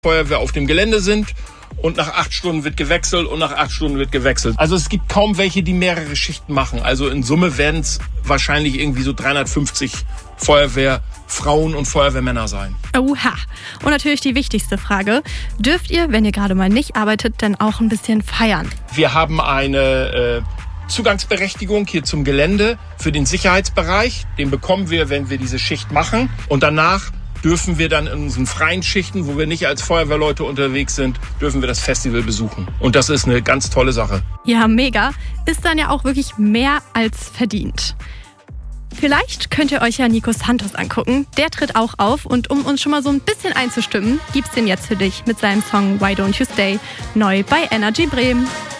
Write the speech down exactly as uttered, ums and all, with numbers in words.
Feuerwehr auf dem Gelände sind und nach acht Stunden wird gewechselt und nach acht Stunden wird gewechselt. Also es gibt kaum welche, die mehrere Schichten machen. Also in Summe werden es wahrscheinlich irgendwie so dreihundertfünfzig Feuerwehrfrauen und Feuerwehrmänner sein. Oha. Und natürlich die wichtigste Frage. Dürft ihr, wenn ihr gerade mal nicht arbeitet, denn auch ein bisschen feiern? Wir haben eine äh, Zugangsberechtigung hier zum Gelände für den Sicherheitsbereich. Den bekommen wir, wenn wir diese Schicht machen. Und danach dürfen wir dann in unseren freien Schichten, wo wir nicht als Feuerwehrleute unterwegs sind, dürfen wir das Festival besuchen. Und das ist eine ganz tolle Sache. Ja, mega. Ist dann ja auch wirklich mehr als verdient. Vielleicht könnt ihr euch ja Nico Santos angucken. Der tritt auch auf und um uns schon mal so ein bisschen einzustimmen, gibt's den jetzt für dich mit seinem Song Why Don't You Stay neu bei Energy Bremen.